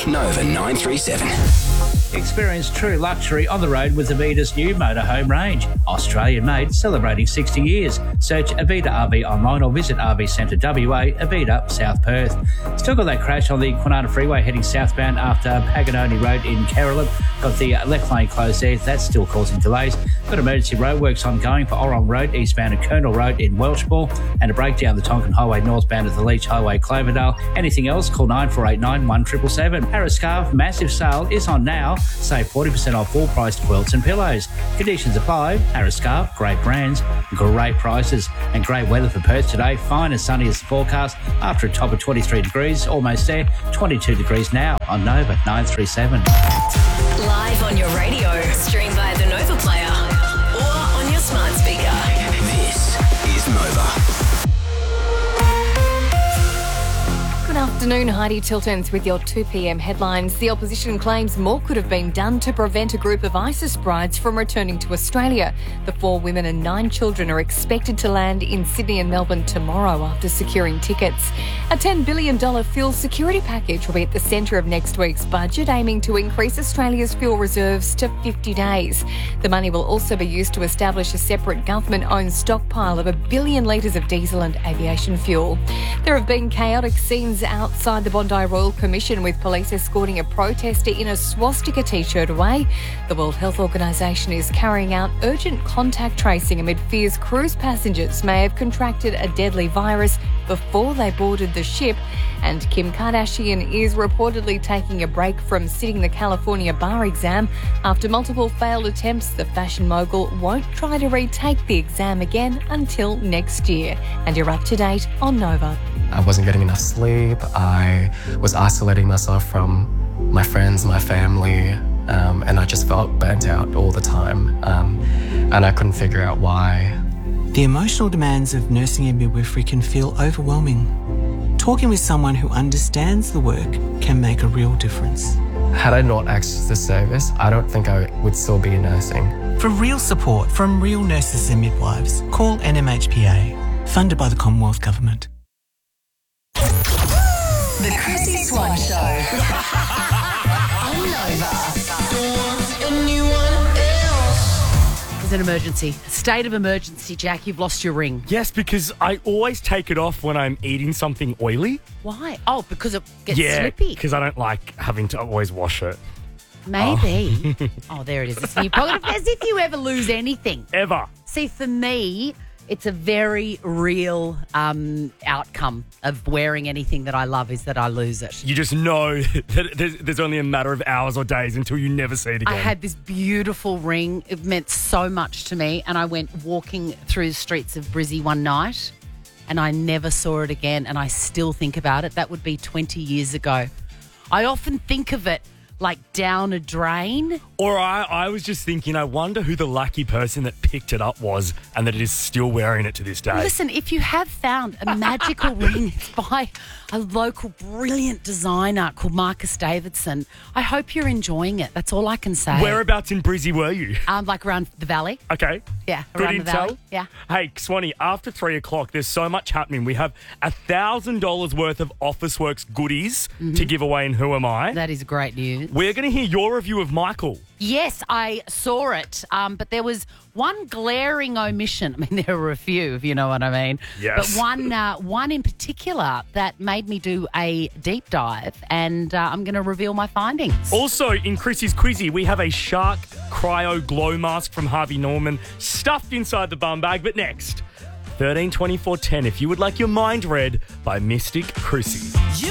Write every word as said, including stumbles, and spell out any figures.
Nova nine three seven. Experience true luxury on the road with Avida's new motorhome range. Australian made, celebrating sixty years. Search Avida R V online or visit R V Centre W A, Avida, South Perth. Still got that crash on the Kwinana Freeway heading southbound after Paganoni Road in Carolyn. Got the left lane closed there. That's still causing delays. Got emergency roadworks ongoing for Orong Road eastbound and Colonel Road in Welshpool, and a breakdown the Tonkin Highway northbound at the Leach Highway, Cloverdale. Anything else? Call nine four eight nine, one seven seven seven. Harris Scarf massive sale is on now. Save forty percent off full priced quilts and pillows. Conditions apply. Harris Scarf, great brands, great prices, and great weather for Perth today. Fine and sunny as the forecast after a top of twenty-three degrees, almost there. twenty-two degrees now on Nova nine three seven. Live on your radio, stream via the Nova player or on your smart speaker. This is Nova. Good afternoon, Heidi Tiltons with your two p.m. headlines. The opposition claims more could have been done to prevent a group of ISIS brides from returning to Australia. The four women and nine children are expected to land in Sydney and Melbourne tomorrow after securing tickets. A ten billion dollars fuel security package will be at the centre of next week's budget, aiming to increase Australia's fuel reserves to fifty days. The money will also be used to establish a separate government-owned stockpile of a billion litres of diesel and aviation fuel. There have been chaotic scenes outside the Bondi Royal Commission, with police escorting a protester in a swastika T-shirt away. The World Health Organisation is carrying out urgent contact tracing amid fears cruise passengers may have contracted a deadly virus before they boarded the ship. And Kim Kardashian is reportedly taking a break from sitting the California bar exam. After multiple failed attempts, the fashion mogul won't try to retake the exam again until next year. And you're up to date on Nova. I wasn't getting enough sleep. I was isolating myself from my friends, my family, um, and I just felt burnt out all the time. Um, and I couldn't figure out why. The emotional demands of nursing and midwifery can feel overwhelming. Talking with someone who understands the work can make a real difference. Had I not accessed this service, I don't think I would still be nursing. For real support from real nurses and midwives, call N M H P A, funded by the Commonwealth Government. The Chrissy Swan Show on Nova. There's an emergency. State of emergency, Jack. You've lost your ring. Yes, because I always take it off when I'm eating something oily. Why? Oh, because it gets yeah, slippy. because I don't like having to always wash it. Maybe. Oh, oh there it is. It's in your pocket. As if you ever lose anything. Ever. See, for me, it's a very real um, outcome of wearing anything that I love is that I lose it. You just know that there's, there's only a matter of hours or days until you never see it again. I had this beautiful ring. It meant so much to me. And I went walking through the streets of Brizzy one night and I never saw it again. And I still think about it. That would be twenty years ago. I often think of it like down a drain. Or I, I was just thinking, I wonder who the lucky person that picked it up was and that it is still wearing it to this day. Listen, if you have found a magical ring, it's by a local brilliant designer called Marcus Davidson. I hope you're enjoying it. That's all I can say. Whereabouts in Brizzy were you? Um, like around the valley. Okay. Yeah, Good around the intel. valley. Yeah. Hey, Swanee, after three o'clock, there's so much happening. We have one thousand dollars worth of Officeworks goodies Mm-hmm. to give away in Who Am I? That is great news. We're going to hear your review of Michael. Yes, I saw it, um, but there was one glaring omission. I mean, there were a few, if you know what I mean. Yes. But one, uh, one in particular that made me do a deep dive, and uh, I'm going to reveal my findings. Also, in Chrissy's Quizzy, we have a Shark Cryo Glow Mask from Harvey Norman stuffed inside the bum bag. But next, thirteen twenty-four ten, if you would like your mind read by Mystic Chrissy.